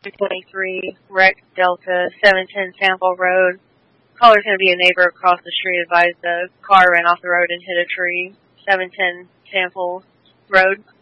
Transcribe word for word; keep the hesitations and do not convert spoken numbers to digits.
twenty-three, Wreck Delta, seven ten Sample Road. Caller's going to be a neighbor across the street. Advised the car ran off the road and hit a tree. seven ten Sample Road.